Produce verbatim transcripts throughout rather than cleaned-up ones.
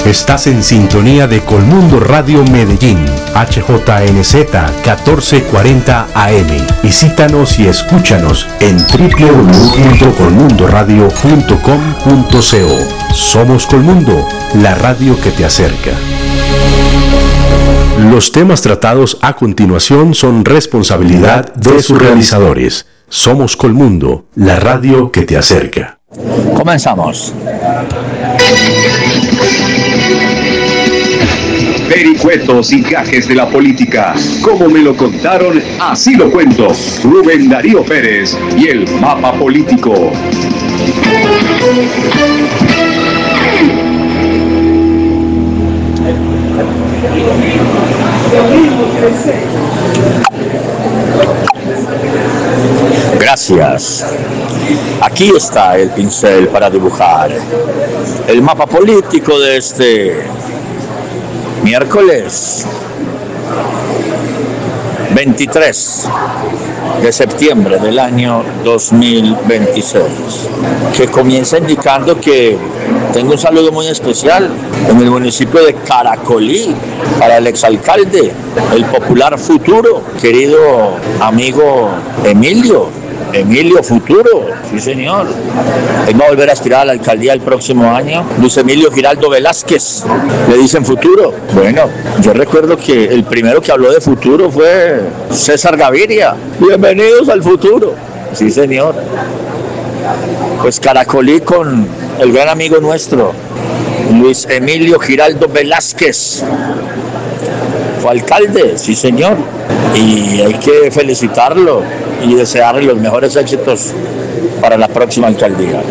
Estás en sintonía de Colmundo Radio Medellín, H J N Z catorce cuarenta A M. Visítanos y escúchanos en doble u doble u doble u punto colmundo radio punto com punto co. Somos Colmundo, la radio que te acerca. Los temas tratados a continuación son responsabilidad de sus realizadores. Somos Colmundo, la radio que te acerca. Comenzamos. Vericuetos y gajes de la política. Como me lo contaron, así lo cuento. Rubén Darío Pérez y el mapa político. Gracias. Aquí está el pincel para dibujar el mapa político de este miércoles veintitrés de septiembre del año dos mil veintiséis, que comienza indicando que tengo un saludo muy especial en el municipio de Caracolí para el exalcalde, el popular futuro, querido amigo Emilio. Emilio Futuro, sí señor. Él va a volver a aspirar a la alcaldía el próximo año. Luis Emilio Giraldo Velázquez, le dicen Futuro. Bueno, yo recuerdo que el primero que habló de futuro fue César Gaviria. Bienvenidos al futuro. Sí señor. Pues Caracolí con el gran amigo nuestro, Luis Emilio Giraldo Velázquez. Fue alcalde, sí señor. Y hay que felicitarlo y desearle los mejores éxitos para la próxima alcaldía.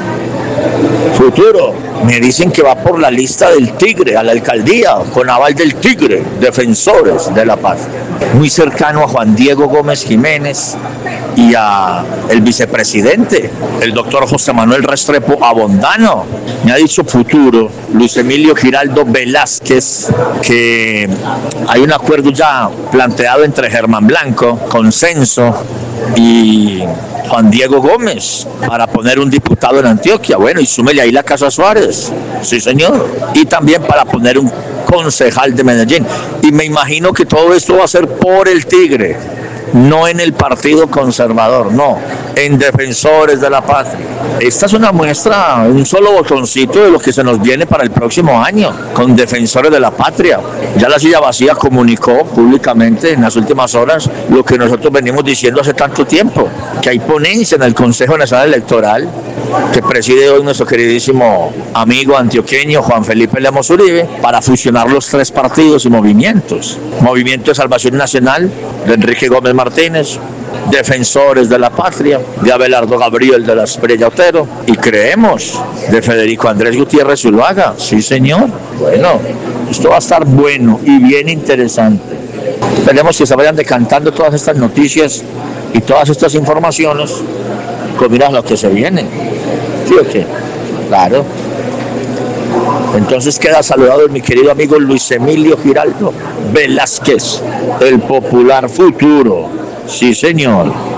Futuro, me dicen que va por la lista del Tigre a la alcaldía, con aval del Tigre, Defensores de la Paz. Muy cercano a Juan Diego Gómez Jiménez y a el vicepresidente, el doctor José Manuel Restrepo Abondano. Me ha dicho Futuro, Luis Emilio Giraldo Velázquez, que hay un acuerdo ya planteado entre Germán Blanco, Consenso y Juan Diego Gómez para poner un diputado en Antioquia. Bueno, y súmele ahí la Casa Suárez, sí señor, y también para poner un concejal de Medellín. Y me imagino que todo esto va a ser por el Tigre, no en el Partido Conservador, no, en Defensores de la Patria. Esta es una muestra, un solo botoncito de lo que se nos viene para el próximo año con Defensores de la Patria. Ya la silla vacía comunicó públicamente en las últimas horas lo que nosotros venimos diciendo hace tanto tiempo, que hay ponencia en el Consejo Nacional Electoral que preside hoy nuestro queridísimo amigo antioqueño Juan Felipe Lemos Uribe, para fusionar los tres partidos y movimientos. Movimiento de Salvación Nacional de Enrique Gómez Martínez, Defensores de la Patria de Abelardo Gabriel de la Espriella Otero, y Creemos de Federico Andrés Gutiérrez Zuluaga. Sí señor. Bueno, esto va a estar bueno y bien interesante. Esperemos que se vayan decantando todas estas noticias y todas estas informaciones con miras lo que se viene. ¿Sí o qué? Claro. Entonces queda saludado mi querido amigo Luis Emilio Giraldo Velázquez, el popular futuro. Sí, señor.